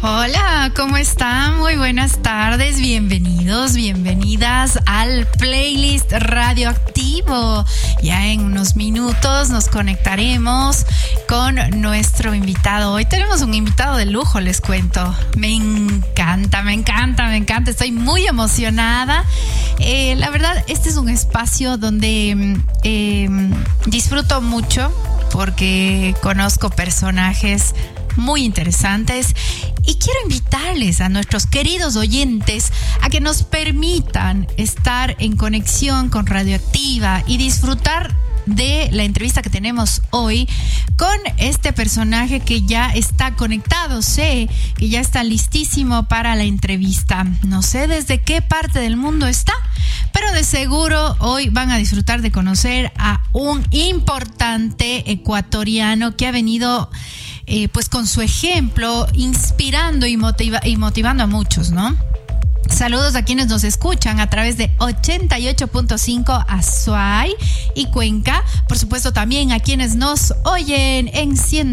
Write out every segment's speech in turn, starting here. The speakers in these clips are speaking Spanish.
Hola, ¿cómo están? Muy buenas tardes, bienvenidos, bienvenidas al playlist radioactivo. Ya en unos minutos nos conectaremos con nuestro invitado. Hoy tenemos un invitado de lujo, les cuento. Me encanta. Estoy muy emocionada. La verdad, este es un espacio donde disfruto mucho porque conozco personajes muy interesantes y quiero invitarles a nuestros queridos oyentes a que nos permitan estar en conexión con Radioactiva y disfrutar de la entrevista que tenemos hoy con este personaje que ya está conectado, sé que ya está listísimo para la entrevista. No sé desde qué parte del mundo está, pero de seguro hoy van a disfrutar de conocer a un importante ecuatoriano que ha venido pues con su ejemplo inspirando y motivando a muchos, ¿no? Saludos a quienes nos escuchan a través de 88.5 Azuay y Cuenca. Por supuesto también a quienes nos oyen en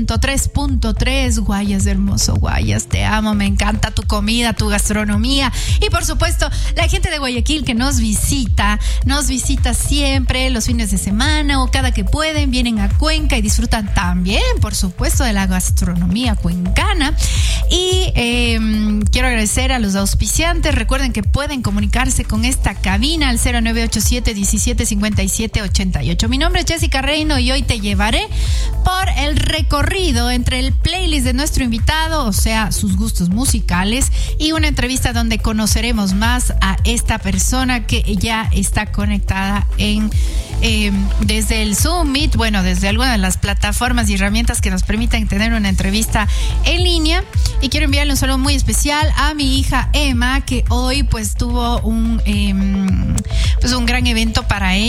103.3 Guayas, hermoso Guayas. Te amo, me encanta tu comida, tu gastronomía. Y por supuesto la gente de Guayaquil que nos visita siempre los fines de semana o cada que pueden, vienen a Cuenca y disfrutan también, por supuesto, de la gastronomía cuencana. Y quiero agradecer a los auspiciantes. Recuerden que pueden comunicarse con esta cabina al 0987 17 57 88. Mi nombre es Jessica Reino y hoy te llevaré por el recorrido entre el playlist de nuestro invitado, o sea, sus gustos musicales, y una entrevista donde conoceremos más a esta persona que ya está conectada desde el Zoom Meet, bueno, desde alguna de las plataformas y herramientas que nos permiten tener una entrevista en línea. Y quiero enviarle un saludo muy especial a mi hija Emma, que hoy pues tuvo un gran evento para ella.